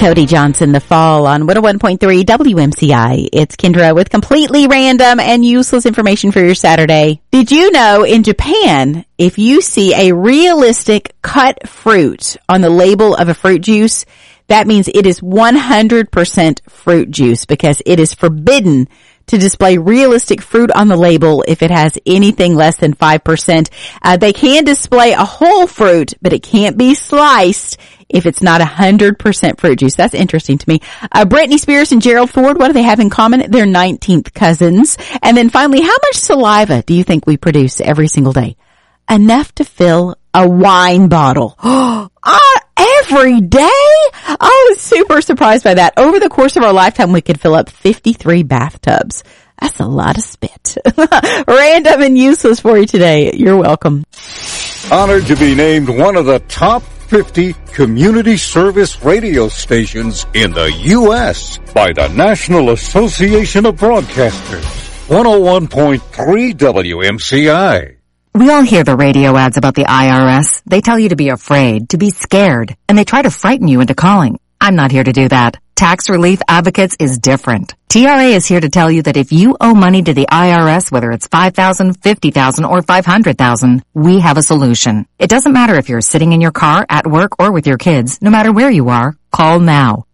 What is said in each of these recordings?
Cody Johnson, The Fall on 101.3 WMCI. It's Kendra with completely random and useless information for your Saturday. Did you know in Japan, if you see a realistic cut fruit on the label of a fruit juice, that means it is 100% fruit juice because it is forbidden to display realistic fruit on the label if it has anything less than 5%. They can display a whole fruit, but it can't be sliced if it's not 100% fruit juice. That's interesting to me. Britney Spears and Gerald Ford, what do they have in common? They're 19th cousins. And then finally, how much saliva do you think we produce every single day? Enough to fill a wine bottle. Every day? I was super surprised by that. Over the course of our lifetime, we could fill up 53 bathtubs. That's a lot of spit. Random and useless for you today. You're welcome. Honored to be named one of the top 50 community service radio stations in the U.S. by the National Association of Broadcasters. 101.3 WMCI. We all hear the radio ads about the IRS. They tell you to be afraid, to be scared, and they try to frighten you into calling. I'm not here to do that. Tax Relief Advocates is different. TRA is here to tell you that if you owe money to the IRS, whether it's $5,000, $50,000, or $500,000, we have a solution. It doesn't matter if you're sitting in your car, at work, or with your kids. No matter where you are, call now.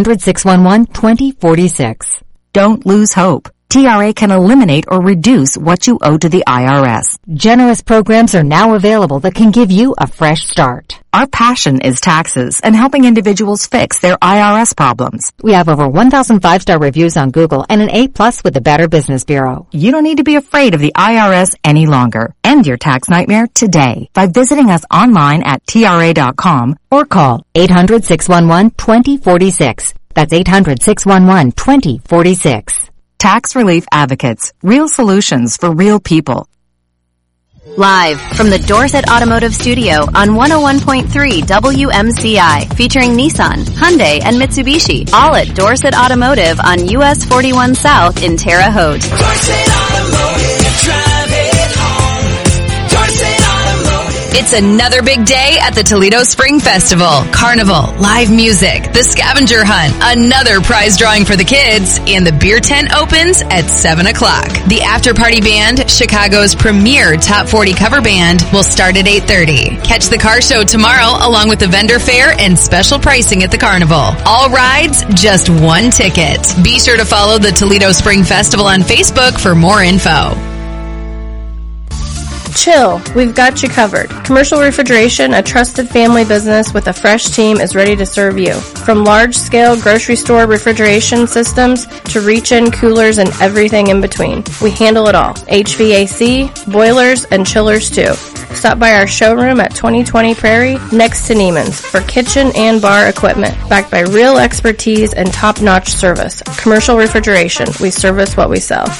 800-611-2046. Don't lose hope. TRA can eliminate or reduce what you owe to the IRS. Generous programs are now available that can give you a fresh start. Our passion is taxes and helping individuals fix their IRS problems. We have over 1,000 5-star reviews on Google and an A+ with the Better Business Bureau. You don't need to be afraid of the IRS any longer. End your tax nightmare today by visiting us online at TRA.com or call 800-611-2046. That's 800-611-2046. Tax Relief Advocates. Real solutions for real people. Live from the Dorset Automotive Studio on 101.3 WMCI, featuring Nissan, Hyundai, and Mitsubishi, all at Dorset Automotive on US 41 South in Terre Haute. Dorset Automotive, drive it home. Dorset Automotive. It's another big day at the Toledo Spring Festival. Carnival, live music, the scavenger hunt, another prize drawing for the kids, and the beer tent opens at 7 o'clock. The after party band, Chicago's premier top 40 cover band, will start at 8:30. Catch the car show tomorrow along with the vendor fair and special pricing at the carnival. All rides, just one ticket. Be sure to follow the Toledo Spring Festival on Facebook for more info. Chill, we've got you covered. Commercial Refrigeration, a trusted family business with a fresh team, is ready to serve you. From large-scale grocery store refrigeration systems to reach-in coolers and everything in between. We handle it all. HVAC, boilers, and chillers too. Stop by our showroom at 2020 Prairie next to Neiman's for kitchen and bar equipment, backed by real expertise and top-notch service. Commercial Refrigeration, we service what we sell.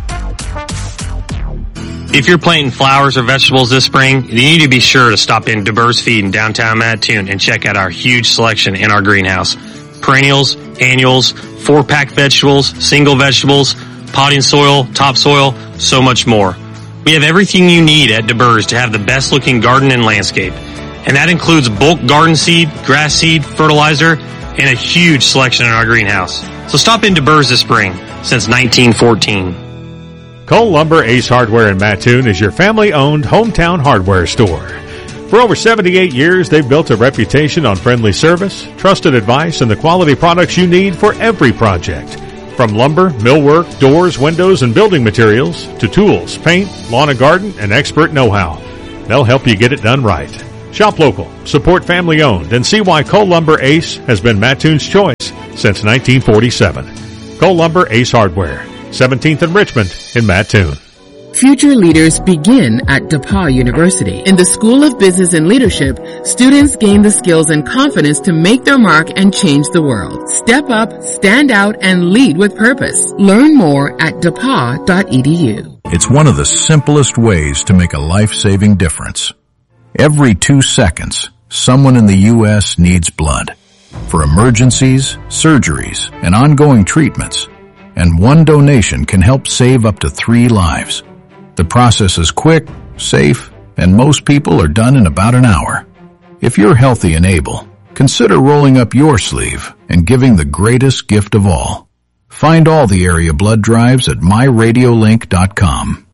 If you're planting flowers or vegetables this spring, you need to be sure to stop in DeBur's Feed in downtown Mattoon and check out our huge selection in our greenhouse. Perennials, annuals, 4-pack vegetables, single vegetables, potting soil, topsoil, so much more. We have everything you need at DeBur's to have the best looking garden and landscape. And that includes bulk garden seed, grass seed, fertilizer, and a huge selection in our greenhouse. So stop in DeBur's this spring, since 1914. Cole Lumber Ace Hardware in Mattoon is your family-owned hometown hardware store. For over 78 years, they've built a reputation on friendly service, trusted advice, and the quality products you need for every project. From lumber, millwork, doors, windows, and building materials, to tools, paint, lawn and garden, and expert know-how. They'll help you get it done right. Shop local, support family-owned, and see why Cole Lumber Ace has been Mattoon's choice since 1947. Cole Lumber Ace Hardware. 17th and Richmond in Mattoon. Future leaders begin at DePauw University. In the School of Business and Leadership, students gain the skills and confidence to make their mark and change the world. Step up, stand out, and lead with purpose. Learn more at depaw.edu. It's one of the simplest ways to make a life-saving difference. Every 2 seconds, someone in the U.S. needs blood for emergencies, surgeries, and ongoing treatments. And one donation can help save up to 3 lives. The process is quick, safe, and most people are done in about an hour. If you're healthy and able, Consider rolling up your sleeve and giving the greatest gift of all. Find all the area blood drives at myradiolink.com.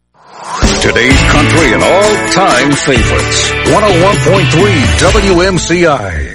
Today's country and all-time favorites. 101.3 WMCI.